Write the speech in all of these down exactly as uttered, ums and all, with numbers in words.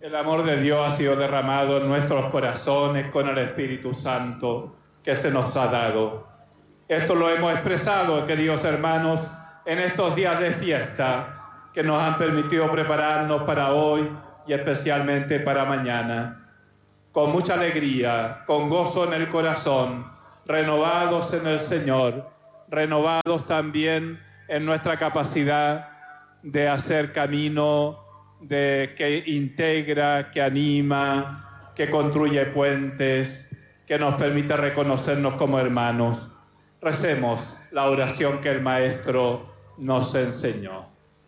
El amor de Dios ha sido derramado en nuestros corazones con el Espíritu Santo que se nos ha dado. Esto lo hemos expresado, queridos hermanos, en estos días de fiesta que nos han permitido prepararnos para hoy y especialmente para mañana. Con mucha alegría, con gozo en el corazón, renovados en el Señor, renovados también en nuestra capacidad de hacer camino, de que integra, que anima, que construye puentes, que nos permite reconocernos como hermanos. Recemos la oración que el Maestro nos enseñó.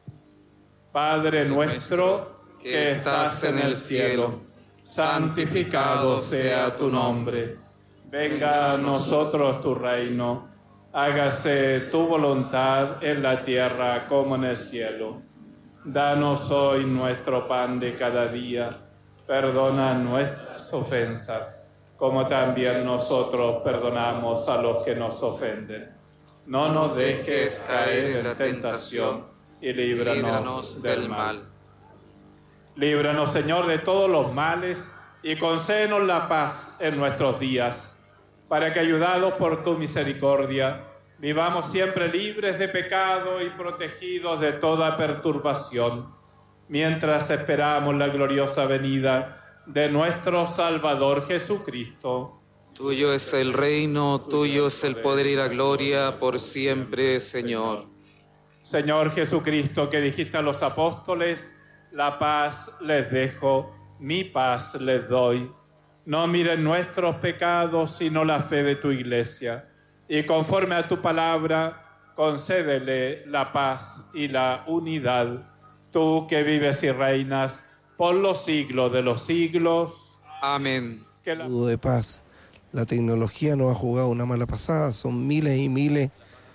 Padre nuestro que estás en el cielo, santificado sea tu nombre. Venga a nosotros tu reino. Hágase tu voluntad en la tierra como en el cielo. Danos hoy nuestro pan de cada día. Perdona nuestras ofensas, como también nosotros perdonamos a los que nos ofenden. No nos dejes caer en la tentación y líbranos del mal. Líbranos, Señor, de todos los males y concédenos la paz en nuestros días, para que, ayudados por tu misericordia, vivamos siempre libres de pecado y protegidos de toda perturbación, mientras esperamos la gloriosa venida de nuestro Salvador Jesucristo. Tuyo es el reino, tuyo es el poder y la gloria por siempre, Señor. Señor Jesucristo, que dijiste a los apóstoles: la paz les dejo, mi paz les doy. No miren nuestros pecados, sino la fe de tu Iglesia. Y conforme a tu palabra, concédele la paz y la unidad. Tú que vives y reinas por los siglos de los siglos. Amén. Que la... de paz. La tecnología nos ha jugado una mala pasada. Son miles y miles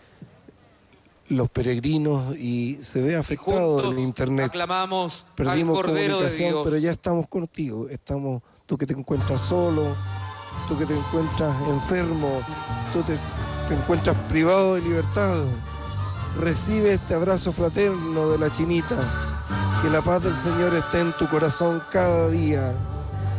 los peregrinos y se ve afectado el internet. Aclamamos Perdimos al Cordero comunicación, de Dios. Pero ya estamos contigo. Estamos, tú que te encuentras solo, tú que te encuentras enfermo, tú te, te encuentras privado de libertad. Recibe este abrazo fraterno de la Chinita. Que la paz del Señor esté en tu corazón cada día.